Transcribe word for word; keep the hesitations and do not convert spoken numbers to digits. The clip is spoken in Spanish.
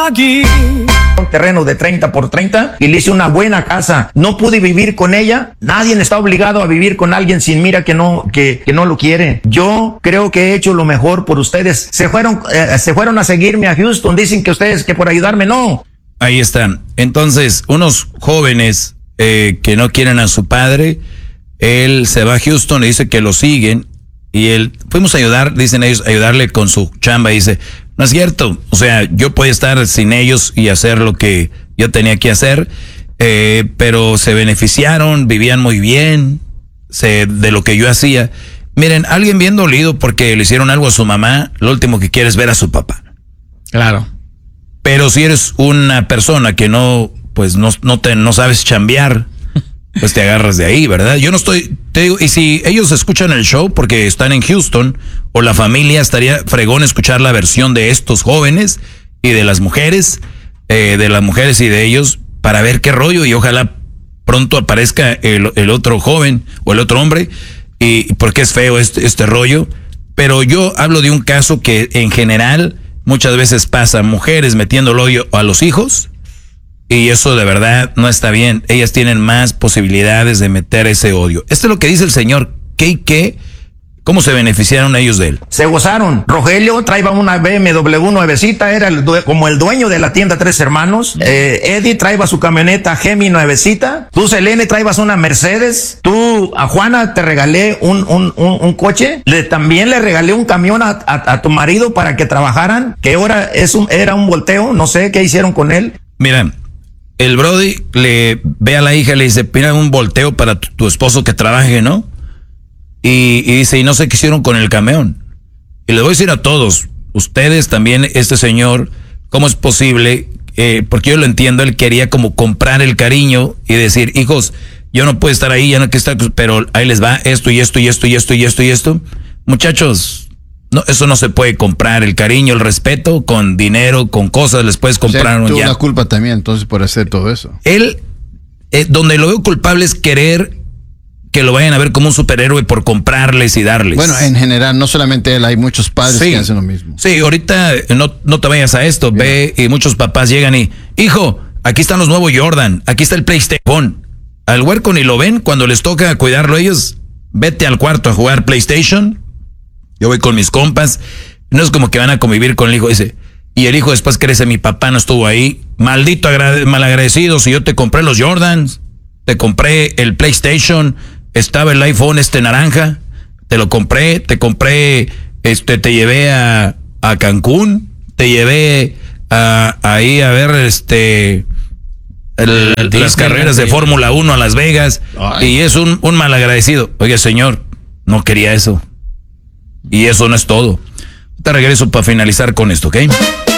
aquí. Un terreno de treinta por treinta y le hice una buena casa. No pude vivir con ella. Nadie está obligado a vivir con alguien sin mira que no, que, que no lo quiere. Yo creo que he hecho lo mejor por ustedes. Se fueron, eh, se fueron a seguirme a Houston. Dicen que ustedes que por ayudarme, no. Ahí están. Entonces, unos jóvenes eh, que no quieren a su padre, él se va a Houston y dice que lo siguen. Y él, fuimos a ayudar, dicen ellos, ayudarle con su chamba. Y dice, no es cierto. O sea, yo podía estar sin ellos y hacer lo que yo tenía que hacer. Eh, pero se beneficiaron, vivían muy bien se, de lo que yo hacía. Miren, alguien bien dolido porque le hicieron algo a su mamá, lo último que quiere es ver a su papá. Claro. Pero si eres una persona que no, pues no, no te, no sabes chambear, pues te agarras de ahí, ¿verdad? Yo no estoy, te digo, y si ellos escuchan el show porque están en Houston, o la familia, estaría fregón escuchar la versión de estos jóvenes y de las mujeres, eh, de las mujeres y de ellos, para ver qué rollo, y ojalá pronto aparezca el, el otro joven o el otro hombre, y porque es feo este, este rollo. Pero yo hablo de un caso que en general muchas veces pasa, mujeres metiendo el hoyo a los hijos, y eso de verdad no está bien. Ellas tienen más posibilidades de meter ese odio. Esto es lo que dice el señor. ¿Qué y qué? ¿Cómo se beneficiaron ellos de él? Se gozaron. Rogelio traía una B M W nuevecita, era el due- como el dueño de la tienda Tres Hermanos. Eh, Eddie traía su camioneta Gemi nuevecita. Tú, Selene, traibas una Mercedes. Tú, a Juana, te regalé un, un, un, un coche. Le, también le regalé un camión a, a, a tu marido para que trabajaran, que ahora es un, era un volteo. No sé qué hicieron con él. Mira, el Brody le ve a la hija y le dice, pida un volteo para tu, tu esposo que trabaje, ¿no? Y, y dice, y no sé qué hicieron con el camión. Y le voy a decir a todos, ustedes también, este señor, ¿cómo es posible? Eh, porque yo lo entiendo, él quería como comprar el cariño y decir, hijos, yo no puedo estar ahí, ya no que estar, pero ahí les va esto y esto y esto y esto y esto y esto. Muchachos, no, eso no se puede comprar, el cariño, el respeto, con dinero, con cosas, les puedes comprar. O sea, un tuvo ya. una culpa también, entonces, por hacer todo eso. Él, eh, donde lo veo culpable es querer que lo vayan a ver como un superhéroe por comprarles y darles. Bueno, en general, no solamente él, hay muchos padres Sí. que hacen lo mismo. Sí, ahorita no, no te vayas a esto, Bien. ve, y muchos papás llegan y, hijo, aquí están los nuevos Jordan, aquí está el PlayStation. Al huerco ni lo ven, cuando les toca cuidarlo ellos, vete al cuarto a jugar PlayStation. Yo voy con mis compas, no es como que van a convivir con el hijo, dice, y el hijo después crece, mi papá no estuvo ahí, maldito agrade- malagradecido, si yo te compré los Jordans, te compré el PlayStation, estaba el iPhone este naranja, te lo compré, te compré, este, te llevé a, a Cancún, te llevé a, ahí a ver este el, las carreras de Fórmula uno a Las Vegas. Ay. Y es un, un malagradecido. Oye, señor, no quería eso. Y eso no es todo. Te regreso para finalizar con esto, ¿ok?